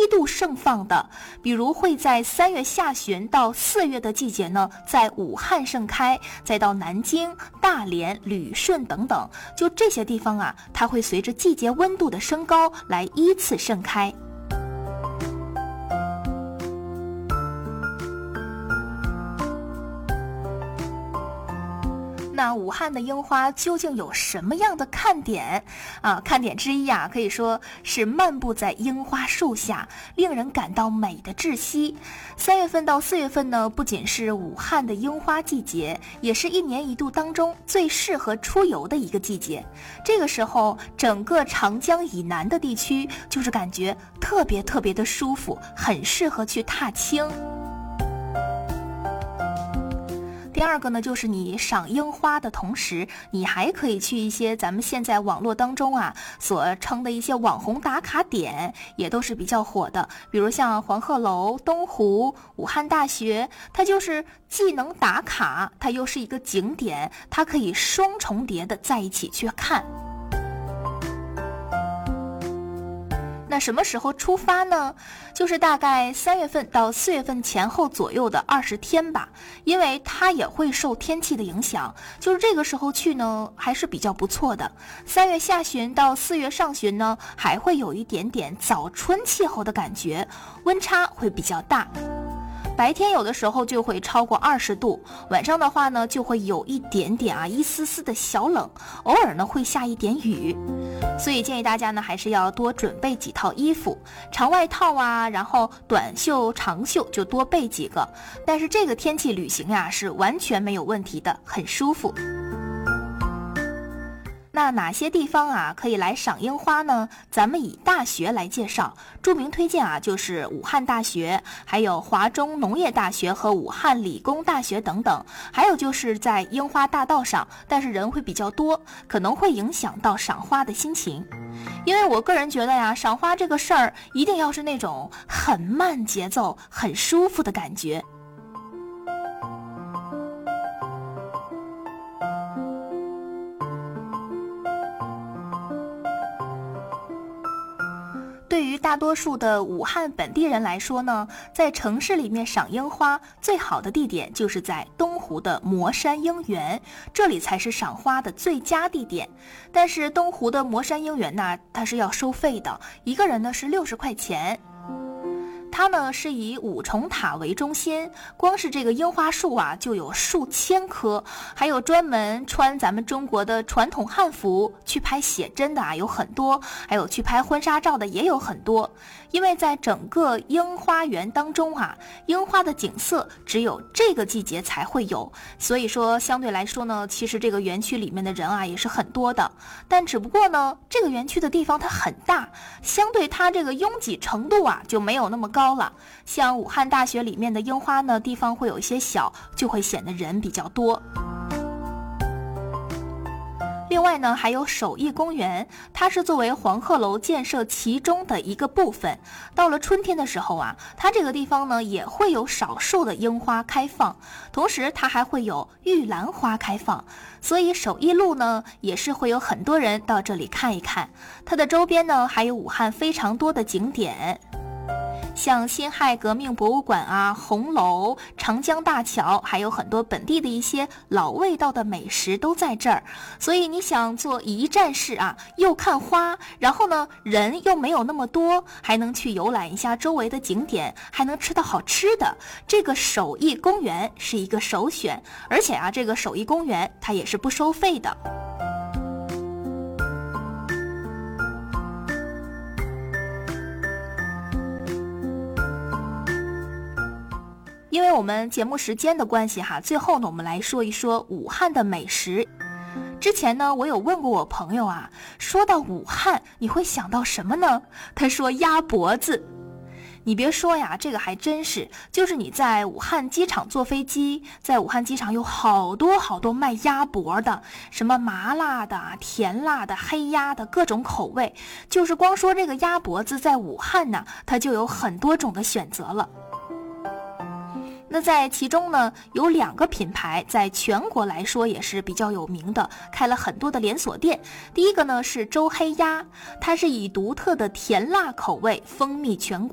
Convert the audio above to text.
度盛放的，比如会在3月下旬到4月的季节呢，在武汉盛开，再到南京、大连、旅顺等等，就这些地方啊，它会随着季节温度的升高来依次盛开。那武汉的樱花究竟有什么样的看点啊？看点之一啊，可以说是漫步在樱花树下，令人感到美的窒息。3月份到4月份呢，不仅是武汉的樱花季节，也是1年1度当中最适合出游的一个季节。这个时候，整个长江以南的地区就是感觉特别的舒服，很适合去踏青。第二个呢，就是你赏樱花的同时，你还可以去一些咱们现在网络当中啊所称的一些网红打卡点，也都是比较火的，比如像黄鹤楼、东湖、武汉大学，它就是既能打卡，它又是一个景点，它可以双重叠的在一起去看。那什么时候出发呢？就是大概3月份到4月份前后左右的20天吧，因为它也会受天气的影响，就是这个时候去呢还是比较不错的。3月下旬到4月上旬呢，还会有一点点早春气候的感觉，温差会比较大。白天有的时候就会超过20度，晚上的话呢就会有一点点一丝丝的小冷，偶尔呢会下一点雨，所以建议大家呢还是要多准备几套衣服，长外套然后短袖长袖就多备几个，但是这个天气旅行是完全没有问题的，很舒服。那哪些地方可以来赏樱花呢？咱们以大学来介绍，著名推荐就是武汉大学，还有华中农业大学和武汉理工大学等等，还有就是在樱花大道上，但是人会比较多，可能会影响到赏花的心情。因为我个人觉得赏花这个事儿一定要是那种很慢节奏、很舒服的感觉。对于大多数的武汉本地人来说呢，在城市里面赏樱花最好的地点就是在东湖的磨山樱园，这里才是赏花的最佳地点。但是东湖的磨山樱园呢，它是要收费的，一个人呢是60块钱。它呢是以五重塔为中心，光是这个樱花树就有数千棵，还有专门穿咱们中国的传统汉服去拍写真的有很多，还有去拍婚纱照的也有很多。因为在整个樱花园当中樱花的景色只有这个季节才会有，所以说相对来说呢，其实这个园区里面的人也是很多的，但只不过呢，这个园区的地方它很大，相对它这个拥挤程度就没有那么高了。像武汉大学里面的樱花呢，地方会有一些小，就会显得人比较多。另外呢，还有首义公园，它是作为黄鹤楼建设其中的一个部分。到了春天的时候它这个地方呢也会有少数的樱花开放，同时它还会有玉兰花开放，所以首义路呢也是会有很多人到这里看一看。它的周边呢还有武汉非常多的景点，像辛亥革命博物馆红楼、长江大桥，还有很多本地的一些老味道的美食都在这儿。所以你想做一站式又看花，然后呢人又没有那么多，还能去游览一下周围的景点，还能吃到好吃的，这个首义公园是一个首选。而且这个首义公园它也是不收费的。因为我们节目时间的关系最后呢我们来说一说武汉的美食。之前呢我有问过我朋友说到武汉你会想到什么呢？他说鸭脖子。你别说这个还真是，就是你在武汉机场坐飞机，在武汉机场有好多卖鸭脖的，什么麻辣的、甜辣的、黑鸭的，各种口味。就是光说这个鸭脖子在武汉呢，它就有很多种的选择了。那在其中呢，有2个品牌在全国来说也是比较有名的，开了很多的连锁店。第一个呢是周黑鸭，它是以独特的甜辣口味风靡全国。